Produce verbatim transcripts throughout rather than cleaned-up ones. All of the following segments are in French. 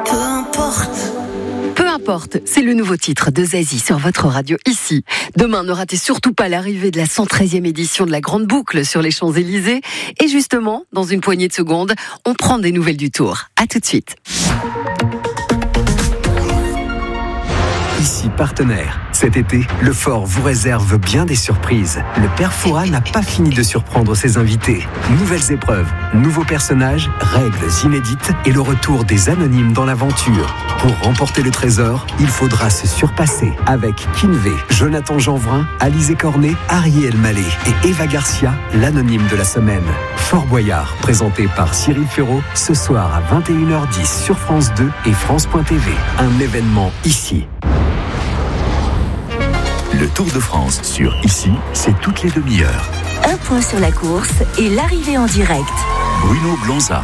Peu importe. Peu importe, c'est le nouveau titre de Zazie sur votre radio ici. Demain, ne ratez surtout pas l'arrivée de la cent treizième édition de la Grande Boucle sur les Champs-Élysées. Et justement, dans une poignée de secondes, on prend des nouvelles du Tour. À tout de suite. Ici partenaire. Cet été, le Fort vous réserve bien des surprises. Le Père Fouras n'a pas fini de surprendre ses invités. Nouvelles épreuves, nouveaux personnages, règles inédites et le retour des anonymes dans l'aventure. Pour remporter le trésor, il faudra se surpasser avec Kinvé, Jonathan Jeanvrin, Alizé Cornet, Ariel Mallet et Eva Garcia, l'anonyme de la semaine. Fort Boyard, présenté par Cyril Ferraud, ce soir à vingt et une heures dix sur France deux et France point T V. Un événement ici. Le Tour de France sur Ici, c'est toutes les demi-heures. Un point sur la course et l'arrivée en direct. Bruno Blonza.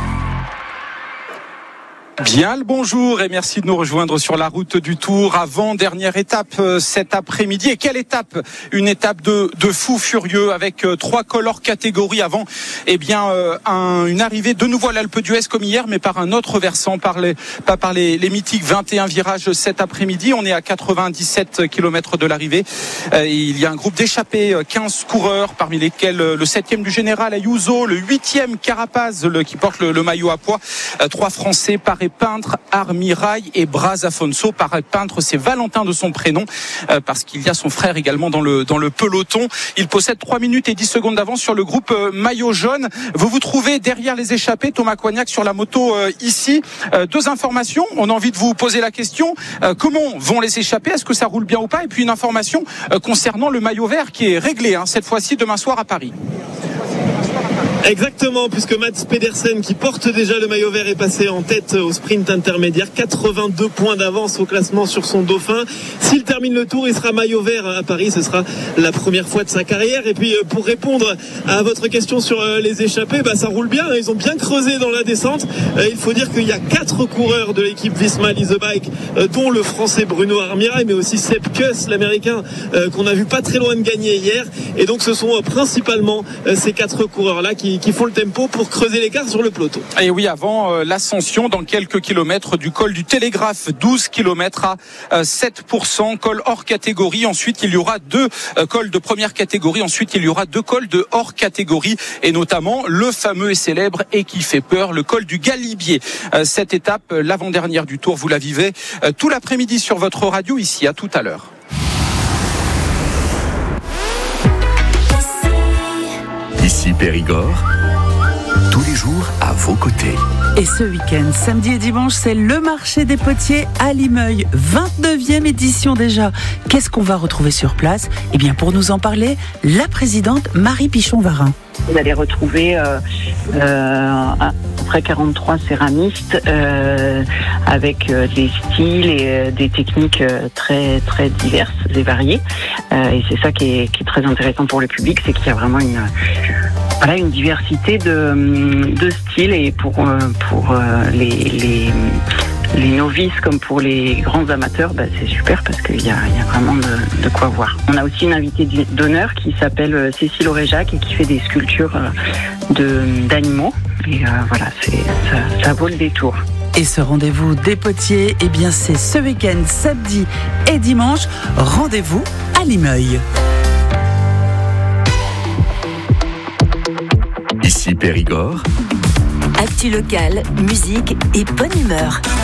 Bien le bonjour et merci de nous rejoindre sur la route du Tour. Avant-dernière étape euh, cet après-midi. Et quelle étape? Une étape de, de fou furieux avec euh, trois cols hors catégorie avant eh bien, euh, un, une arrivée de nouveau à l'Alpe d'Huez comme hier, mais par un autre versant, par les, pas par les, les mythiques vingt et un virages cet après-midi. On est à quatre-vingt-dix-sept kilomètres de l'arrivée. Euh, il y a un groupe d'échappés, quinze coureurs, parmi lesquels euh, le septième du général Ayuso, le huitième Carapaz le, qui porte le, le maillot à pois. Euh, trois Français par Peintre, Armirail et Braz Afonso. Par Peintre, c'est Valentin de son prénom, euh, parce qu'il y a son frère également dans le dans le peloton. Il possède trois minutes et dix secondes d'avance sur le groupe euh, maillot jaune. Vous vous trouvez derrière les échappés, Thomas Coignac sur la moto euh, ici. Euh, deux informations. On a envie de vous poser la question. Euh, comment vont les échappés? Est-ce que ça roule bien ou pas? Et puis une information euh, concernant le maillot vert qui est réglé, hein, cette fois-ci demain soir à Paris. Exactement, puisque Mats Pedersen, qui porte déjà le maillot vert, est passé en tête au sprint intermédiaire. quatre-vingt-deux points d'avance au classement sur son dauphin. S'il termine le tour, il sera maillot vert à Paris. Ce sera la première fois de sa carrière. Et puis, pour répondre à votre question sur les échappés, bah, ça roule bien. Ils ont bien creusé dans la descente. Il faut dire qu'il y a quatre coureurs de l'équipe Visma Lease Bike, dont le français Bruno Armirail, mais aussi Sepp Kuss, l'américain, qu'on a vu pas très loin de gagner hier. Et donc, ce sont principalement ces quatre coureurs-là qui qui font le tempo pour creuser l'écart sur le peloton. Et oui, avant euh, l'ascension dans quelques kilomètres du col du Télégraphe, douze kilomètres à euh, sept pour cent, col hors catégorie. Ensuite, il y aura deux euh, cols de première catégorie. Ensuite, il y aura deux cols de hors catégorie, et notamment le fameux et célèbre et qui fait peur, le col du Galibier. Euh, cette étape, euh, l'avant-dernière du Tour, vous la vivez euh, tout l'après-midi sur votre radio ici. À tout à l'heure. Ici Périgord, tous les jours à vos côtés. Et ce week-end, samedi et dimanche, c'est le marché des potiers à Limeuil, vingt-neuvième édition déjà. Qu'est-ce qu'on va retrouver sur place? Eh bien, pour nous en parler, la présidente Marie Pichon-Varin. Vous allez retrouver euh, euh, à peu près quarante-trois céramistes euh, avec euh, des styles et euh, des techniques euh, très très diverses et variées. Euh, et c'est ça qui est, qui est très intéressant pour le public, c'est qu'il y a vraiment une voilà une diversité de, de styles, et pour pour euh, les, les les novices comme pour les grands amateurs, bah, c'est super parce qu'il y a, il y a vraiment de, de quoi voir. On a aussi une invitée d'honneur qui s'appelle Cécile Auréjac et qui fait des sculptures de, d'animaux. Et euh, voilà, c'est, ça, ça vaut le détour. Et ce rendez-vous des potiers, eh bien c'est ce week-end, samedi et dimanche. Rendez-vous à Limeuil. Ici Périgord. Actu locale, musique et bonne humeur.